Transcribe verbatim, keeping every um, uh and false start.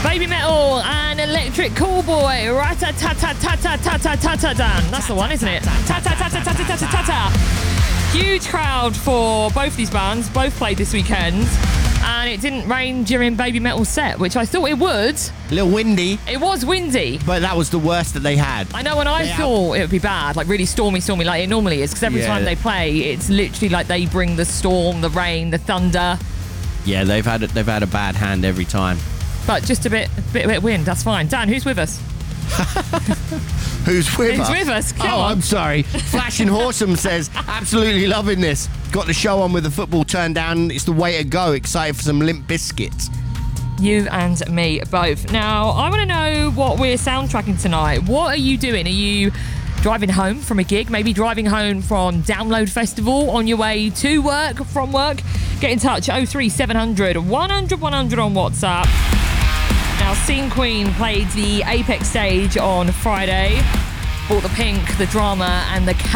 Baby Metal and Electric Callboy. Rat-a-ta-ta-ta-ta-ta-ta-ta-ta-dan. That's the one, isn't it? Ta-ta-ta-ta-ta-ta-ta-ta. Huge crowd for both these bands. Both played this weekend. And it didn't rain during Baby Metal's set, which I thought it would. A little windy. It was windy. But that was the worst that they had. I know, and I They thought it would be bad, like really stormy, stormy, like it normally is. Because every Yeah. time they play, it's literally like they bring the storm, the rain, the thunder. Yeah, they've had a, they've had a bad hand every time. But just a bit, a bit, a bit of wind, that's fine. Dan, who's with us? Who's with Who's us? with us? Come oh, on. I'm sorry. Flashing Horsem says, absolutely loving this. Got the show on with the football turned down. It's the way to go. Excited for some Limp Biscuits. You and me both. Now, I want to know what we're soundtracking tonight. What are you doing? Are you driving home from a gig? Maybe driving home from Download Festival on your way to work, from work? Get in touch, oh three seven hundred, one hundred, one hundred on WhatsApp. Now, Scene Queen played the Apex stage on Friday. Brought the pink, the drama, and the